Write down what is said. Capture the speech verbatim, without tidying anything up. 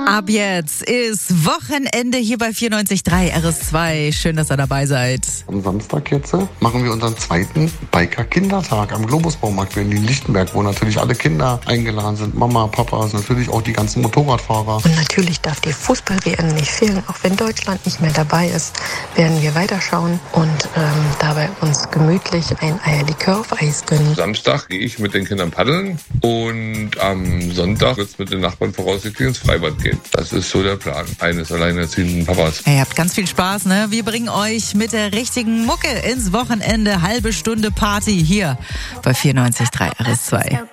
Ab jetzt ist Wochenende hier bei vierundneunzig Komma drei R S zwei. Schön, dass ihr dabei seid. Am Samstag jetzt machen wir unseren zweiten Biker-Kindertag am Globus-Baumarkt in Lichtenberg, wo natürlich alle Kinder eingeladen sind. Mama, Papa, natürlich auch die ganzen Motorradfahrer. Und natürlich darf die Fußball-W M nicht fehlen. Auch wenn Deutschland nicht mehr dabei ist, werden wir weiterschauen und ähm, dabei uns gemütlich ein Eierlikör auf Eis gönnen. Samstag gehe ich mit den Kindern paddeln und am Sonntag wird es mit den Nachbarn voraussichtlich ins Freibad gehen. Das ist so der Plan eines alleinerziehenden Papas. Ihr habt ganz viel Spaß, ne? Wir bringen euch mit der richtigen Mucke ins Wochenende. Halbe Stunde Party hier bei vierundneunzig Komma drei R S zwei.